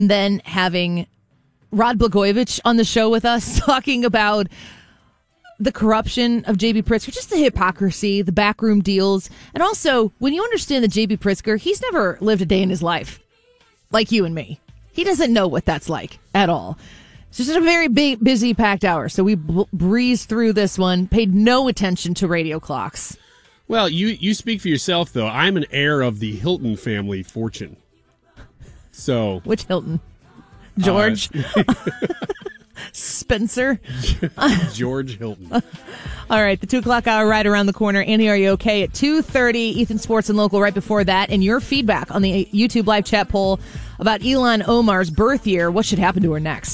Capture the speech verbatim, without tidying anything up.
then having Rod Blagojevich on the show with us talking about the corruption of J B. Pritzker, just the hypocrisy, the backroom deals. And also, when you understand that J B. Pritzker, he's never lived a day in his life like you and me. He doesn't know what that's like at all. It's just a very big, busy, packed hour. So we b- breezed through this one, paid no attention to radio clocks. Well, you, you speak for yourself, though. I'm an heir of the Hilton family fortune. So, which Hilton? George? Uh, Spencer? George Hilton. All right, the two o'clock hour right around the corner. Annie, are you okay? At two thirty, Ethan Sports and Local right before that. And your feedback on the YouTube live chat poll about Ilhan Omar's birth year. What should happen to her next?